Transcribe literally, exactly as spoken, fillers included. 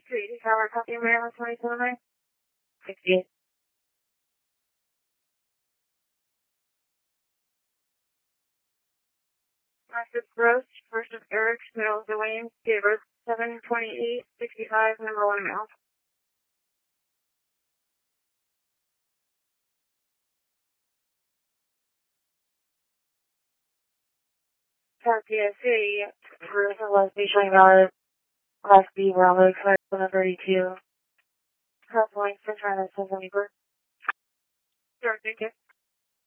Street, Tower, copy, Maryland, twenty-seven nine. sixty-eight. Massive Gross, first of Eric, middle of Dwayne, Davis, seven twenty-eight sixty-five, number one mile. P S C, Marissa Leslie, showing valid, Class B, Bravo, one thirty-two. Cross line, Central, Central, Neighbor. Sure, thank you.